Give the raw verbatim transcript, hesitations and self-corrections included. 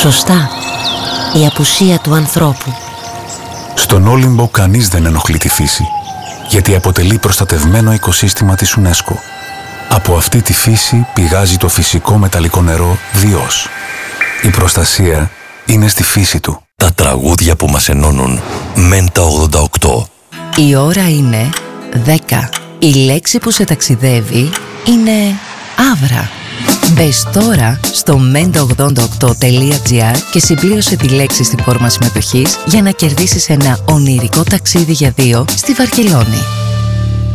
Σωστά. Η απουσία του ανθρώπου. Στον Όλυμπο κανείς δεν ενοχλεί τη φύση, γιατί αποτελεί προστατευμένο οικοσύστημα της UNESCO. Από αυτή τη φύση πηγάζει το φυσικό μεταλλικό νερό Διός. Η προστασία είναι στη φύση του. Τα τραγούδια που μας ενώνουν. Μέντα ογδόντα οκτώ. Η ώρα είναι δέκα. Η λέξη που σε ταξιδεύει είναι άβρα. Μπες τώρα στο μέντα ογδόντα οκτώ τελεία τζι άρ και συμπλήρωσε τη λέξη στη φόρμα συμμετοχής για να κερδίσεις ένα ονειρικό ταξίδι για δύο στη Βαρκελόνη.